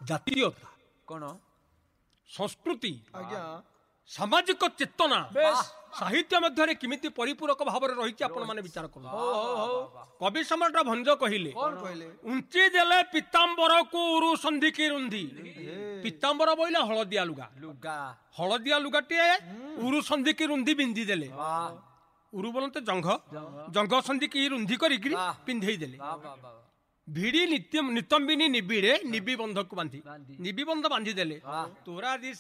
ଜାତୀୟତା କଣ ସଂସ୍କୃତି ଆଜ୍ଞା ସାମାଜିକ ଚେତନା ବେଶ ସାହିତ୍ୟ ମଧ୍ୟରେ କେମିତି ପରିପୂରକ ଭାବରେ ରହିଛି ଆପଣ ମାନେ ବିଚାର କରନ୍ତୁ। ହଉ କବି ସମ୍ରାଟ ଭଞ୍ଜ କହିଲେ କଣ କହିଲେ ଉଞ୍ଚି ଦେଲେ ପିତାମ୍ବରକୁ ଉରୁ ସନ୍ଧିକି ରୁନ୍ଧି। ପିତାମ୍ବର ବୋଇଲେ ହଳଦିଆ ଲୁଗା, ଲୁଗା ହଳଦିଆ ଲୁଗାଟିଏ ଉରୁ ସନ୍ଧିକି ରୁନ୍ଧି ବିନ୍ଧି ଦେଲେ। ଉରୁ ବୋଲନ୍ତେ ଜଙ୍ଘ, ଜଙ୍ଘ ସନ୍ଧିକି ରୁନ୍ଧି କରିକି ପିନ୍ଧେଇ ଦେଲେ। ଭିଡ଼ି ନିତମ୍ବିନୀ ନିବିଡ଼େ ନିବିବନ୍ଧକୁ ବାନ୍ଧି, ନିବିବନ୍ଧ ବାନ୍ଧି ଦେଲେ। ତୋରା